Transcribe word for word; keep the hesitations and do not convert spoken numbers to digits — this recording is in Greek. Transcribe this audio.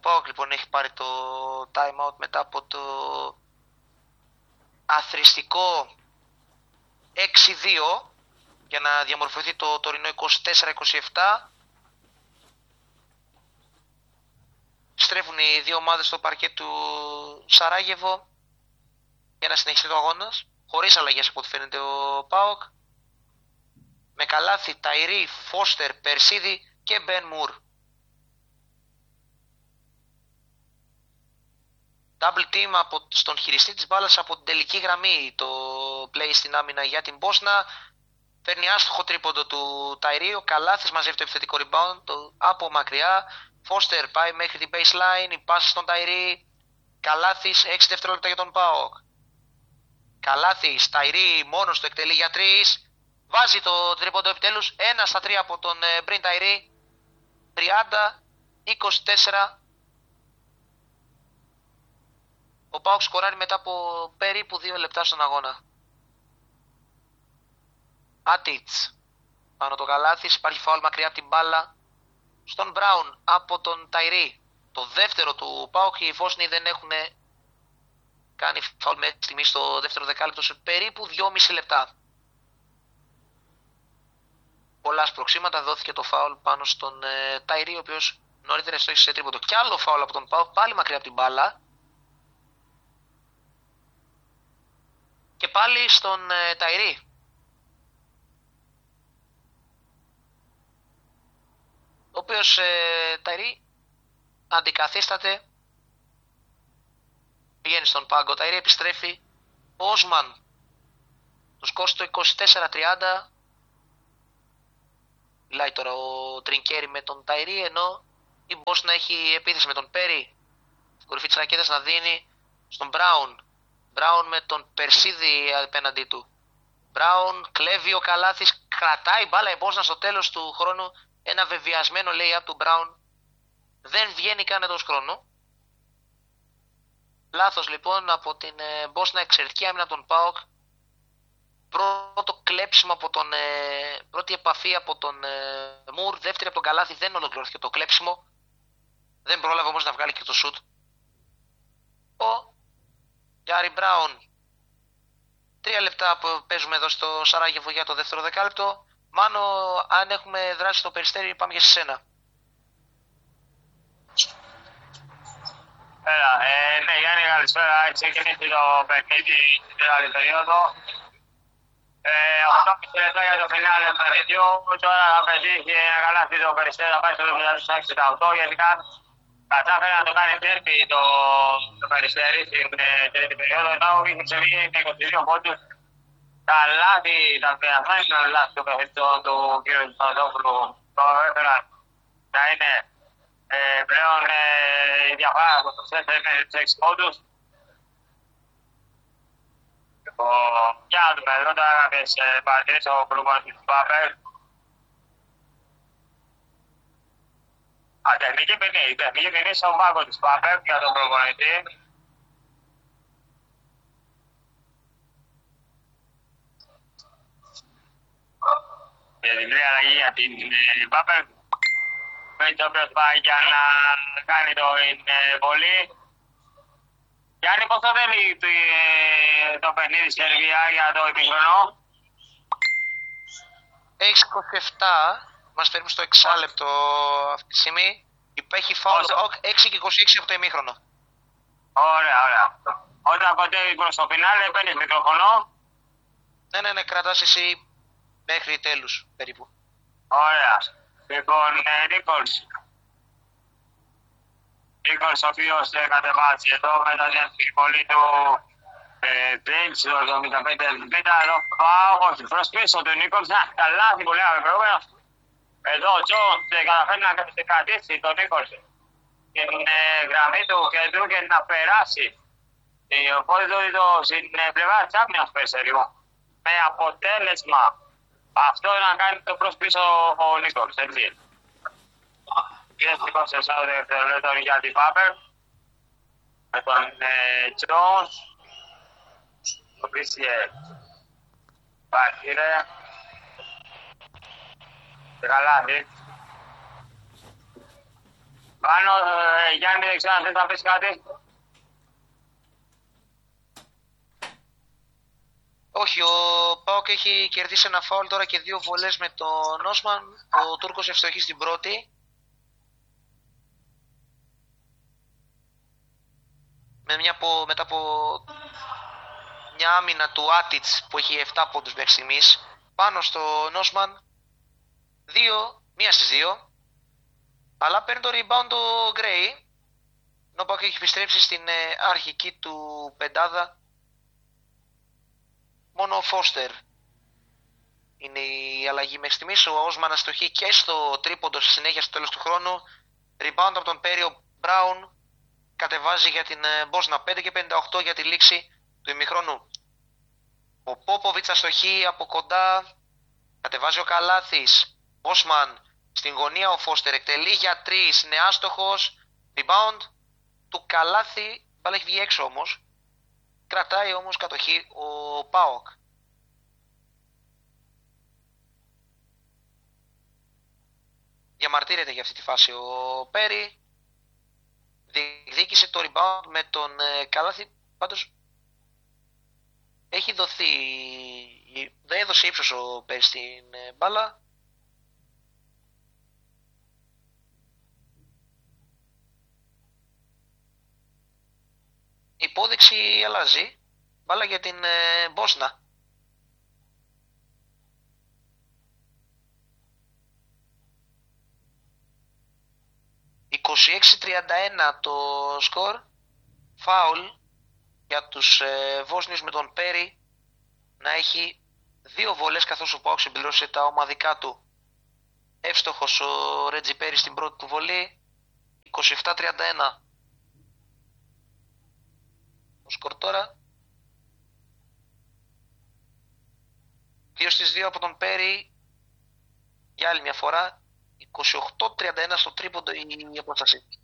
ΠΑΟΚ λοιπόν έχει πάρει το time out μετά από το αθροιστικό έξι δύο για να διαμορφωθεί το τωρινό είκοσι τέσσερα είκοσι επτά. Στρέφουν οι δύο ομάδες στο παρκέ του Σαράγεβο για να συνεχιστεί το αγώνας, χωρίς αλλαγές από ό,τι φαίνεται ο ΠΑΟΚ, με καλάθι Ταϊρή, Φώστερ, Περσίδη και Μπεν Μουρ. Double team από, στον χειριστή της μπάλας από την τελική γραμμή, το play στην άμυνα για την Μπόσνα. Παίρνει άστοχο τρίποντο του Ταϊρή, ο Καλάθης μαζεύει το επιθετικό rebound το, από μακριά. Φώστερ πάει μέχρι την baseline, η πάσα στον Ταϊρή. Καλάθης, έξι δευτερόλεπτα για τον ΠΑΟΚ. Καλάθης, Ταϊρή μόνος του εκτελεί για τρεις. Βάζει το τρίποντο επιτέλους, ένα στα τρία από τον Μπριν Ταϊρή. τριάντα είκοσι τέσσερα. Ο ΠΑΟΚ σκοράρει μετά από περίπου δύο λεπτά στον αγώνα. Άτιτς πάνω το Καλάθης, υπάρχει φάουλ μακριά από την μπάλα στον Μπράουν από τον Ταϊρή. Το δεύτερο του ΠΑΟΚ, οι Βόσνοι δεν έχουν κάνει φάουλ μέχρι στιγμή στο δεύτερο δεκάλεπτο σε περίπου δυόμιση λεπτά. Πολλά σπροξήματα, δόθηκε το φάουλ πάνω στον ε, Ταϊρή, ο οποίος νωρίτερα στόχισε σε τρίποντο. Και άλλο φάουλ από τον ΠΑΟΚ, πάλι μακριά από την μπάλα. Και πάλι στον ε, Ταϊρή. Ο οποίος ε, Ταϊρή αντικαθίσταται, πηγαίνει στον πάγκο. Ταϊρή επιστρέφει. Ο Όσμαν το σκορ στο είκοσι τέσσερα τριάντα. Μιλάει τώρα ο Τρινκέρι με τον Ταϊρή, ενώ η Μπόσνα έχει επίθεση με τον Πέρι στην κορυφή της ρακέτας να δίνει στον Μπράουν. Μπράουν με τον Περσίδη απέναντί του. Μπράουν κλέβει ο Καλάθης, κρατάει μπάλα η Μπόσνα στο τέλος του χρόνου. Ένα βεβαιασμένο lay-up του Μπράουν. Δεν βγαίνει καν εντός χρόνου. Λάθος λοιπόν από την ε, Μπόσνα, εξαιρετική άμυνα από τον ΠΑΟΚ. Πρώτο κλέψιμο από τον, ε, πρώτη επαφή από τον ε, Μουρ, δεύτερη από τον Καλάθη, δεν ολοκληρώθηκε το κλέψιμο. Δεν πρόλαβε όμως να βγάλει και το σουτ. Ο Γκάρι Μπράουν. Τρία λεπτά που παίζουμε εδώ στο Σαράγεβο για το δεύτερο δεκάλεπτο. Μάνο, αν έχουμε δράσει στο Περιστέρι, πάμε για σε σένα. Έλα, ε, ναι, Γιάννη, καλησπέρα. Ξεκινήσει το παιχνίδι στην τέταρτη περίοδο. οκτώ και μισή λεπτά για το φινάλε του παιχνιδιού. Τώρα θα πετύχει ένα καλάθι το Περιστέρι, θα πάει στο εβδομήντα εξήντα οκτώ. Γενικά κατάφερε να το κάνει τέρπι το, το Περιστέρι στην τρίτη περίοδο. Ενώ είχε ξεβεί με είκοσι δύο πόντους. Τα λάθη, τα διαφάνεια λάθη του παιχνιδιού του κ. Παπαδόπουλου το έφεραν να είναι ε, πλέον ε, η διαφορά από τους τέσσερις έξι πόντους. Για να δούμε εδώ τώρα κάποιες παρατηρήσεις από προπονητή του Πάπερ. Τεχνική ποινή, η τεχνική ποινή στον πάγκο της Πάπερ για τον προπονητή. Για την τρία αλλαγή για την Πάπερ. Το οποίος πάει για να κάνει το βολή. Γιάννη, πώς θα θέλει το παιχνίδι στη Σερβία για το ημίχρονο? έξι είκοσι επτά, μας φέρνει στο εξάλεπτο αυτή τη στιγμή. Υπάρχει φάουλ έξι και είκοσι έξι από το ημίχρονο. Ωραία, ωραία. Όταν κοντεύει προς το φινάλε, παίρνεις μικρόφωνο. Ναι, ναι, ναι, κρατάς εσύ μέχρι τέλους περίπου. Ωραία. Λοιπόν, Νίκολς. Νίκολς, ο οποίος κατεβάζει εδώ μετά την επιβολή του Πριντς, το εβδομήντα πέντε εβδομήντα. Εδώ πάω προς πίσω του Νίκολς. Καλά, την που λέγαμε προηγούμενα. Εδώ ο Τζόνς καταφέρει να κρατήσει τον Νίκολς στην γραμμή του κέντρου και να περάσει. Οπότε στην πλευρά της άμυνας πέσε λίγο. Με αποτέλεσμα αυτό να κάνει το προς πίσω ο Νίκολς, έτσι. Είναι λοιπόν σε είκοσι δευτερόλεπτα για την Πάπερ. Με τον Τζόνς. Το πίσιε. Πάχυρε. Και καλάθι. Πάνω, ε, Γιάννη, δεν ξέρω αν θες να πεις κάτι. Όχι, ο ΠΑΟΚ έχει κερδίσει ένα φάουλ τώρα και δύο βολές με τον Όσμαν. Ο Τούρκος ευστοχεί στην πρώτη. Με μια από, μετά από μια άμυνα του Άτιτς που έχει επτά πόντους μέχρι στιγμής πάνω στον Όσμαν. Δύο, μία στις δύο. Αλλά παίρνει το rebound το Gray. Ενώ ο ΠΑΟΚ έχει επιστρέψει στην ε, αρχική του πεντάδα. Μόνο ο Φώστερ είναι η αλλαγή μέχρι στιγμής. Ο Όσμαν αστοχεί και στο τρίποντο στη συνέχεια στο τέλος του χρόνου. Rebound από τον Πέρι, ο Μπράουν κατεβάζει για την Μπόσνα. Πέντε και πενήντα οκτώ για τη λήξη του ημιχρόνου. Ο Πόποβιτς αστοχεί από κοντά. Κατεβάζει ο Καλάθης. Όσμαν στην γωνία, ο Φώστερ εκτελεί για τρεις. Είναι άστοχος. Rebound του Καλάθη. Μπάλα έχει βγει έξω όμως. Κρατάει όμως κατοχή ο ΠΑΟΚ. Διαμαρτύρεται για αυτή τη φάση ο Πέρι. Διεκδίκησε το rebound με τον ε, Καλάθη. Πάντως έχει δοθεί, δεν έδωσε ύψος ο Πέρι στην ε, μπάλα. Η υπόδειξη αλλάζει. Μπάλα για την ε, Μπόσνα. είκοσι έξι τριάντα ένα το σκορ. Φάουλ για τους ε, Βόσνιους με τον Πέρι να έχει δύο βολές, καθώς ο ΠΑΟΚ συμπληρώσει τα ομαδικά του. Εύστοχος ο Ρέτζι Πέρι στην πρώτη του βολή. είκοσι επτά τριάντα ένα το σκορ τώρα. δύο στις δύο από τον Πέρι για άλλη μια φορά. είκοσι οκτώ τριάντα ένα στο τρίποντο η απόσταση.